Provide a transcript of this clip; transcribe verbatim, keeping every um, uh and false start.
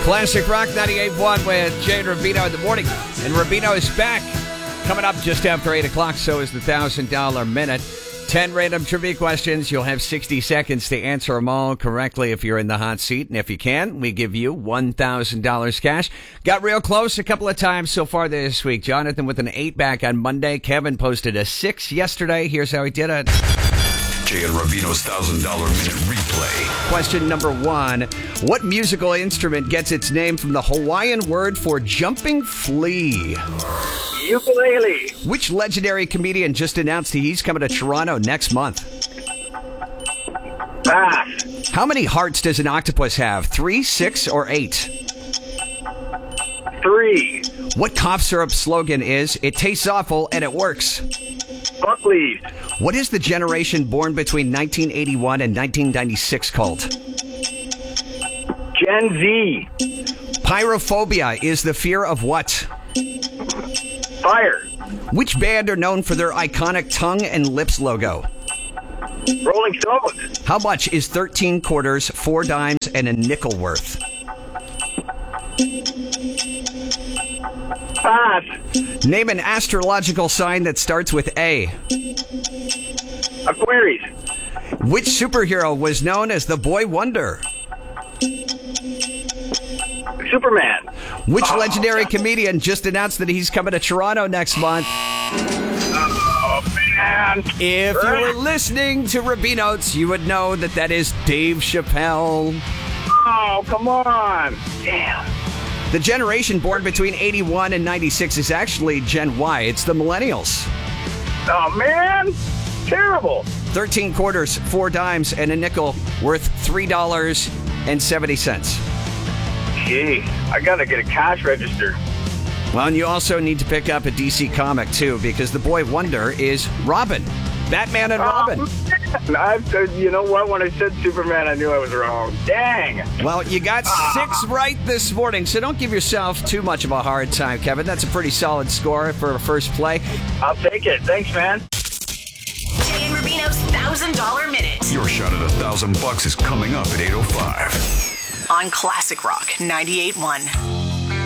Classic Rock ninety-eight point one with Jay and Rubino in the morning. And Rubino is back. Coming up just after eight o'clock, so is the one thousand dollars Minute. ten random trivia questions. You'll have sixty seconds to answer them all correctly if you're in the hot seat. And if you can, we give you one thousand dollars cash. Got real close a couple of times so far this week. Jonathan with an eight back on Monday. Kevin posted a six yesterday. Here's how he did it. Jay and Rubino's one thousand dollars Minute replay. Question number one. What musical instrument gets its name from the Hawaiian word for jumping flea? Ukulele. Which legendary comedian just announced he's coming to Toronto next month? Pass. How many hearts does an octopus have? Three, six, or eight? Three. What cough syrup slogan is, it tastes awful and it works? Buckley's. What is the generation born between nineteen eighty-one and nineteen ninety-six called? Gen Z. Pyrophobia is the fear of what? Fire. Which band are known for their iconic tongue and lips logo? Rolling Stones. How much is thirteen quarters, four dimes, and a nickel worth? Pass. Name an astrological sign that starts with A. Aquarius. Which superhero was known as the Boy Wonder? Superman. Which Oh, legendary God. comedian just announced that he's coming to Toronto next month? Oh, man. If you were listening to Rubino's, you would know that that is Dave Chappelle. Oh, come on. Damn. The generation born between eighty-one and ninety-six is actually Gen Y. It's the millennials. Oh, man. Terrible. thirteen quarters, four dimes, and a nickel worth three dollars and seventy cents. Gee, I gotta get a cash register. Well, and you also need to pick up a D C comic, too, because the Boy Wonder is Robin. Batman and Robin. Oh, I've, you know what? When I said Superman, I knew I was wrong. Dang. Well, you got six right this morning, so don't give yourself too much of a hard time, Kevin. That's a pretty solid score for a first play. I'll take it. Thanks, man. Jay and Rubino's one thousand dollars Minute. Your shot at a thousand bucks is coming up at eight oh five. On Classic Rock ninety-eight point one.